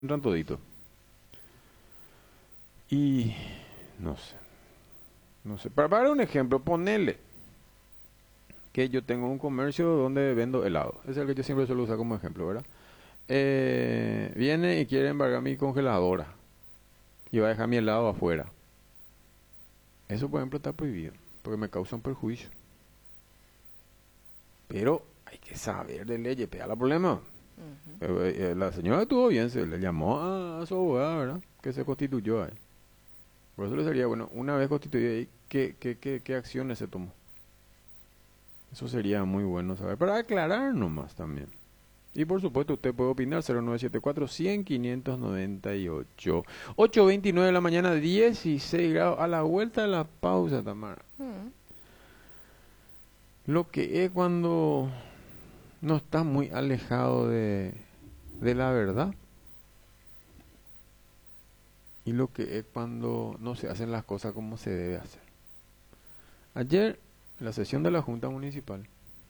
entran toditos. Y no sé, no sé. Para dar un ejemplo, ponele que yo tengo un comercio donde vendo helado. Es el que yo siempre suelo usar como ejemplo, ¿verdad? Viene y quiere embargar mi congeladora y va a dejar mi helado afuera. Eso, por ejemplo, está prohibido porque me causa un perjuicio. Pero hay que saber de leyes, pega el problema. Ujú. La señora estuvo bien, se le llamó a su abogada, ¿verdad? Que se constituyó ahí. Por eso le sería bueno, una vez constituido ahí, ¿qué acciones se tomó? Eso sería muy bueno saber, para aclarar nomás también. Y por supuesto, usted puede opinar 0974-100-598. 8:29 de la mañana, 16 grados, a la vuelta de la pausa, Tamara. Mm. Lo que es cuando no está muy alejado de la verdad. Y lo que es cuando no se hacen las cosas como se debe hacer. Ayer, en la sesión de la Junta Municipal,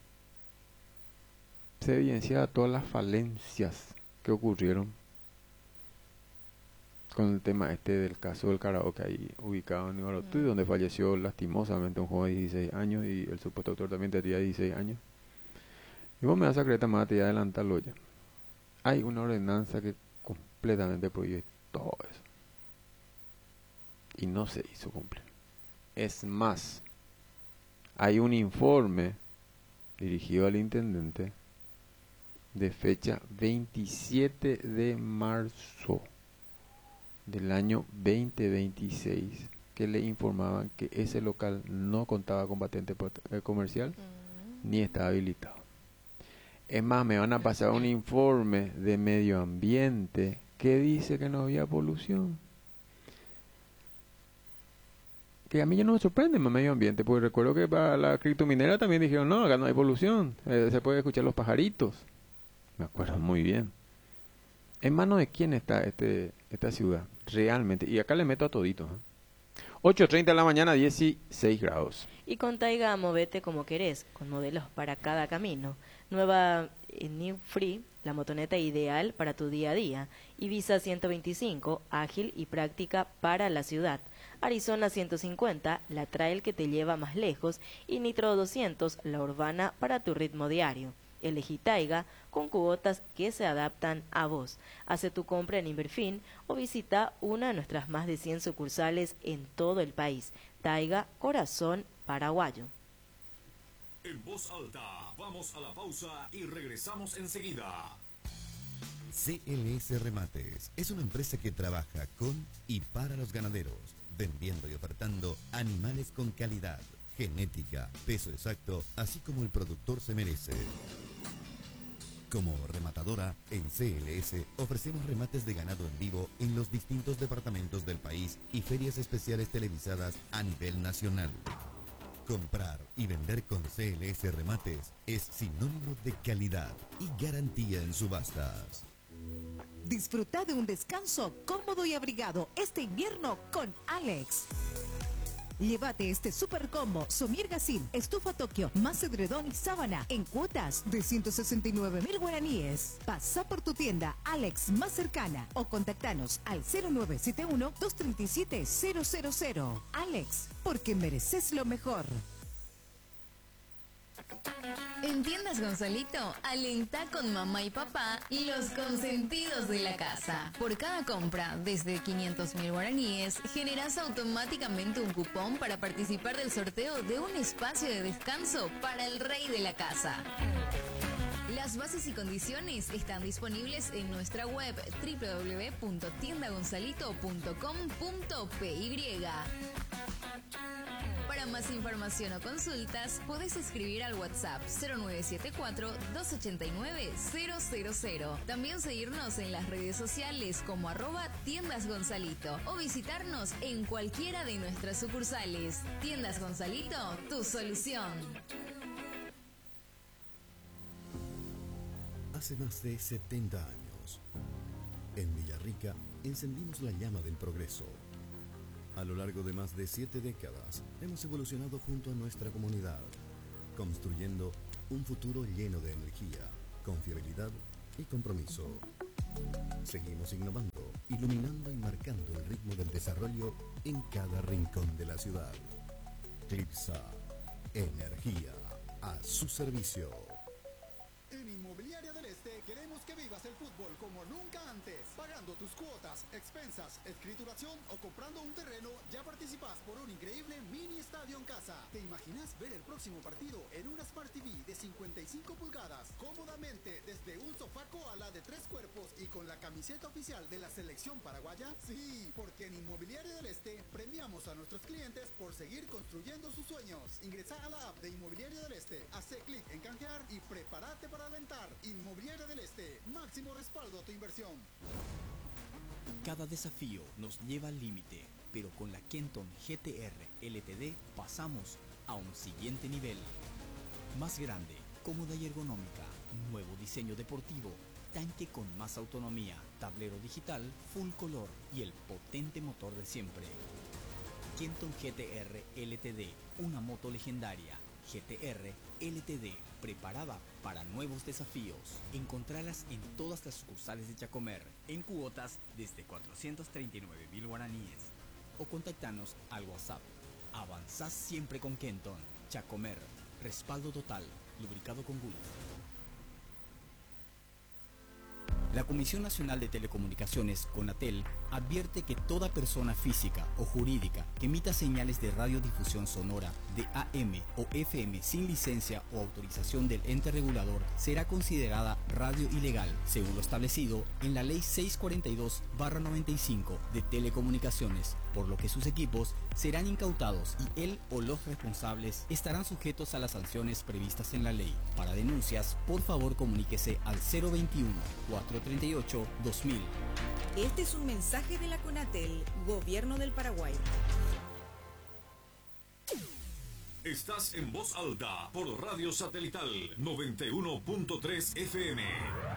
se evidenciaba todas las falencias que ocurrieron con el tema este del caso del karaoke ahí ubicado en Ibarotuy, donde falleció lastimosamente un joven de 16 años y el supuesto autor también tenía 16 años. Y vos me vas a creer, más te voy a adelantarlo ya. Hay una ordenanza que completamente prohíbe todo eso. Y no se hizo cumplir. Es más, hay un informe dirigido al intendente de fecha 27 de marzo del año 2026 que le informaban que ese local no contaba con patente comercial Mm. ni estaba habilitado. Es más, me van a pasar un informe de medio ambiente que dice que no había polución. Que a mí ya no me sorprende más medio ambiente, porque recuerdo que para la criptominera también dijeron, no, acá no hay polución, se puede escuchar los pajaritos. Me acuerdo muy bien. ¿En manos de quién está esta ciudad? Realmente. Y acá le meto a todito. 8:30 de la mañana, 16 grados. Y con Taiga movete como querés, con modelos para cada camino. Nueva New Free, la motoneta ideal para tu día a día. Ibiza 125, ágil y práctica para la ciudad. Arizona 150, la trail que te lleva más lejos. Y Nitro 200, la urbana para tu ritmo diario. Elegí Taiga con cuotas que se adaptan a vos. Hace tu compra en Inverfin o visita una de nuestras más de 100 sucursales en todo el país. Taiga, corazón paraguayo. En voz alta, vamos a la pausa y regresamos enseguida. CLS Remates es una empresa que trabaja con y para los ganaderos, vendiendo y ofertando animales con calidad, genética, peso exacto, así como el productor se merece. Como rematadora, en CLS ofrecemos remates de ganado en vivo en los distintos departamentos del país y ferias especiales televisadas a nivel nacional. Comprar y vender con CLS Remates es sinónimo de calidad y garantía en subastas. Disfruta de un descanso cómodo y abrigado este invierno con Alex. Llévate este super combo Somier Gasil, estufa Tokio, más edredón y sábana en cuotas de 169.000 guaraníes. Pasa por tu tienda Alex más cercana o contactanos al 0971-237-000. Alex, porque mereces lo mejor. En Tiendas Gonzalito, alenta con mamá y papá los consentidos de la casa. Por cada compra desde 500.000 guaraníes, generas automáticamente un cupón para participar del sorteo de un espacio de descanso para el rey de la casa. Las bases y condiciones están disponibles en nuestra web www.tiendagonzalito.com.py. Para más información o consultas, podés escribir al WhatsApp 0974-289-000. También seguirnos en las redes sociales como @tiendasgonzalito o visitarnos en cualquiera de nuestras sucursales. Tiendas Gonzalito, tu solución. Hace más de 70 años, en Villarrica, encendimos la llama del progreso. A lo largo de más de 7 décadas, hemos evolucionado junto a nuestra comunidad, construyendo un futuro lleno de energía, confiabilidad y compromiso. Seguimos innovando, iluminando y marcando el ritmo del desarrollo en cada rincón de la ciudad. Clipsa, energía a su servicio. En Inmobiliaria del Este queremos que vivas el fútbol como nunca antes. Pagando tus cuotas, expensas, escrituración o comprando un terreno, ya participas por un increíble mini estadio en casa. ¿Te imaginas ver el próximo partido en una Smart TV de 55 pulgadas, cómodamente desde un sofá koala de 3 cuerpos y con la camiseta oficial de la selección paraguaya? Sí, porque en Inmobiliaria del Este premiamos a nuestros clientes por seguir construyendo sus sueños. Ingresa a la app de Inmobiliaria del Este, hace clic en canjear y prepárate para alentar. Inmobiliaria del Este, máximo respaldo a tu inversión. Cada desafío nos lleva al límite, pero con la Kenton GTR LTD pasamos a un siguiente nivel. Más grande, cómoda y ergonómica, nuevo diseño deportivo, tanque con más autonomía, tablero digital, full color y el potente motor de siempre. Kenton GTR LTD, una moto legendaria. GTR LTD, preparada para nuevos desafíos. Encontralas en todas las sucursales de Chacomer, en cuotas desde 439.000 guaraníes. O contactanos al WhatsApp. Avanzás siempre con Kenton. Chacomer, respaldo total, lubricado con Gulf. La Comisión Nacional de Telecomunicaciones, CONATEL, advierte que toda persona física o jurídica que emita señales de radiodifusión sonora de AM o FM sin licencia o autorización del ente regulador será considerada radio ilegal, según lo establecido en la Ley 642/95 de Telecomunicaciones, por lo que sus equipos serán incautados y él o los responsables estarán sujetos a las sanciones previstas en la ley. Para denuncias, por favor comuníquese al 021-438-2000. Este es un mensaje de la CONATEL, Gobierno del Paraguay. Estás en voz alta por Radio Satelital 91.3 FM.